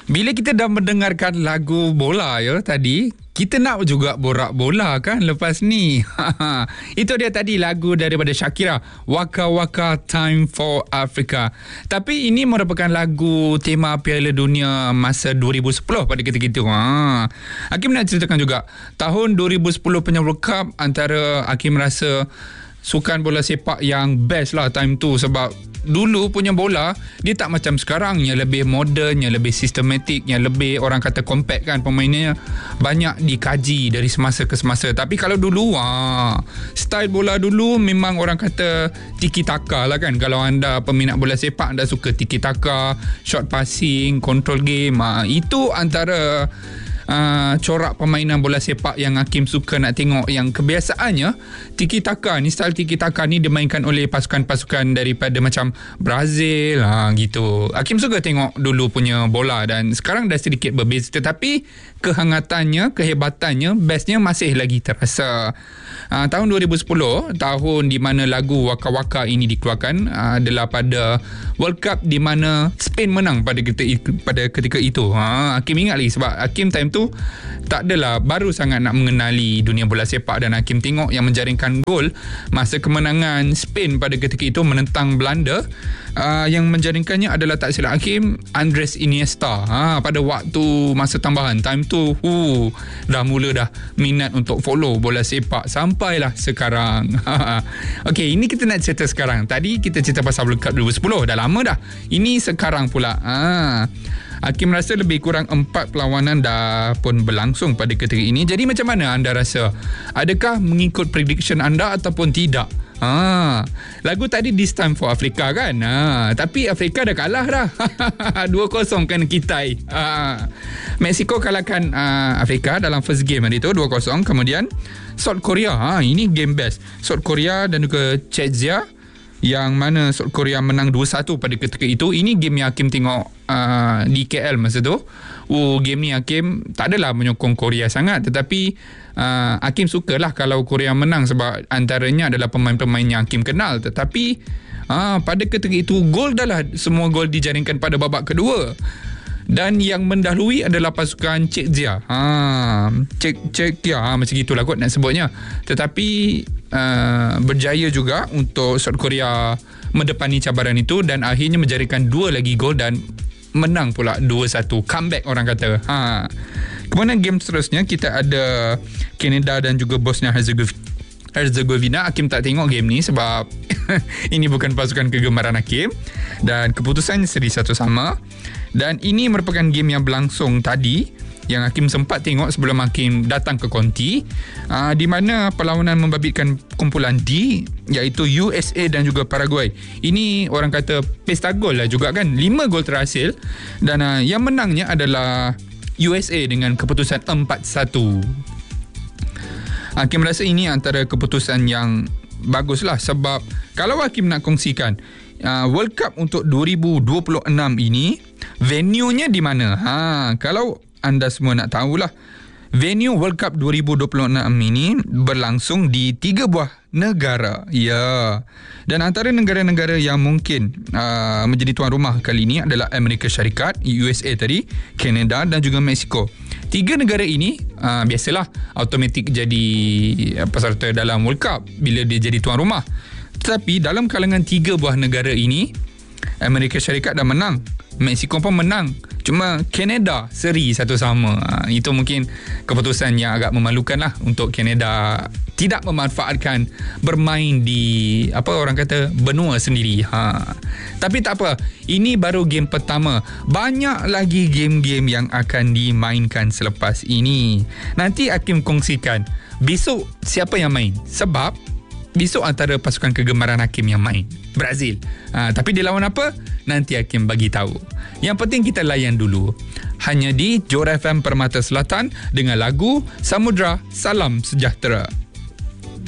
Bila kita dah mendengarkan lagu bola ya tadi, kita nak juga borak bola kan lepas ni. Itu dia tadi lagu daripada Shakira, Waka Waka Time for Africa. Tapi ini merupakan lagu tema Piala Dunia masa 2010 pada ketika itu. Hakim nak ceritakan juga tahun 2010 punya World Cup, antara Hakim rasa sukan bola sepak yang best lah time tu, sebab dulu punya bola dia tak macam sekarang yang lebih moden, yang lebih sistematik, yang lebih orang kata compact kan, pemainnya banyak dikaji dari semasa ke semasa. Tapi kalau dulu style bola dulu memang orang kata tiki taka lah kan. Kalau anda peminat bola sepak, anda suka tiki taka, short passing, control game, itu antara corak permainan bola sepak yang Hakim suka nak tengok. Yang kebiasaannya tiki taka ni, style tiki taka ni dimainkan oleh pasukan-pasukan daripada macam Brazil gitu. Hakim suka tengok dulu punya bola, dan sekarang dah sedikit berbeza, tetapi kehangatannya, kehebatannya, bestnya masih lagi terasa. Tahun 2010, tahun di mana lagu Waka Waka ini dikeluarkan, adalah pada World Cup di mana Spain menang pada ketika itu. Hakim ingat lagi sebab Hakim time tu tak adalah, baru sangat nak mengenali dunia bola sepak, dan Hakim tengok yang menjaringkan gol masa kemenangan Spain pada ketika itu menentang Belanda. Yang menjaringkannya adalah, tak silap Hakim, Andres Iniesta. Pada waktu masa tambahan time tu dah mula dah minat untuk follow bola sepak sampailah sekarang. Okey, ini kita nak cerita sekarang. Tadi kita cerita pasal World Cup 2010, dah lama dah. Ini sekarang pula. Hakim rasa lebih kurang 4 perlawanan dah pun berlangsung pada ketika ini. Jadi macam mana anda rasa? Adakah mengikut prediction anda ataupun tidak? Lagu tadi This Time for Africa kan, tapi Afrika dah kalah dah. 2-0 kan kita. Mexico kalahkan Afrika dalam first game hari tu 2-0. Kemudian South Korea, ini game best, South Korea dan juga Czechia, yang mana South Korea menang 2-1 pada ketika itu. Ini game yang Hakim tengok di KL masa tu. Game ni Hakim tak adalah menyokong Korea sangat, tetapi Hakim sukalah kalau Korea menang, sebab antaranya adalah pemain-pemain yang Hakim kenal. Tetapi pada ketika itu gol dah lah, semua gol dijaringkan pada babak kedua, dan yang mendahului adalah pasukan Czechia. Czechia macam gitulah kot nak sebutnya. Tetapi berjaya juga untuk South Korea mendepani cabaran itu, dan akhirnya menjaringkan 2 lagi gol dan menang pula 2-1. Comeback orang kata. Kemudian game seterusnya kita ada Canada dan juga Bosnia Herzegovina. Hakim tak tengok game ni sebab ini bukan pasukan kegemaran Hakim, dan keputusannya seri 1-1. Dan ini merupakan game yang berlangsung tadi, yang Hakim sempat tengok sebelum Hakim datang ke konti, di mana perlawanan membabitkan kumpulan D, iaitu USA dan juga Paraguay. Ini orang kata pesta gol lah juga kan, 5 gol terhasil, dan yang menangnya adalah USA dengan keputusan 4-1. Hakim rasa ini antara keputusan yang bagus lah, sebab kalau Hakim nak kongsikan World Cup untuk 2026 ini, venue-nya di mana? Kalau anda semua nak tahulah, venue World Cup 2026 ini berlangsung di 3 buah negara. Ya. Dan antara negara-negara yang mungkin menjadi tuan rumah kali ini adalah Amerika Syarikat, USA tadi, Canada dan juga Mexico. 3 negara ini biasalah automatik jadi peserta dalam World Cup bila dia jadi tuan rumah. Tetapi dalam kalangan 3 buah negara ini, Amerika Syarikat dah menang, Mexico pun menang, cuma Canada seri 1-1. Itu mungkin keputusan yang agak memalukan lah untuk Canada, tidak memanfaatkan bermain di orang kata benua sendiri. Tapi tak apa, ini baru game pertama. Banyak lagi game-game yang akan dimainkan selepas ini. Nanti Hakim kongsikan besok siapa yang main, sebab besok antara pasukan kegemaran Hakim yang main, Brazil. Tapi dia lawan apa? Nanti Hakim bagi tahu. Yang penting kita layan dulu. Hanya di Johor FM Permata Selatan dengan lagu Samudra Salam Sejahtera.